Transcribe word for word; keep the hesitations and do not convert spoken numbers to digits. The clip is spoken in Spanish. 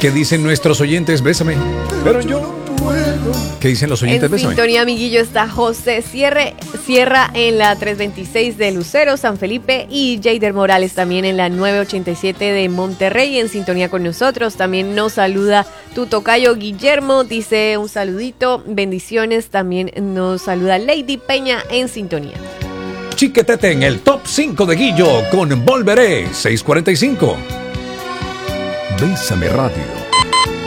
¿Qué dicen nuestros oyentes? Bésame. Pero yo ¿Qué dicen los oyentes? En Bésame. sintonía, amiguillo, está José Cierre, Sierra en la trescientos veintiséis de Lucero, San Felipe, y Jader Morales también en la novecientos ochenta y siete de Monterrey, en sintonía con nosotros. También nos saluda tu tocayo Guillermo, dice un saludito, bendiciones. También nos saluda Lady Peña en sintonía. Chiquetete en el top cinco de Guillo con Volveré, seiscientos cuarenta y cinco. Bésame Radio.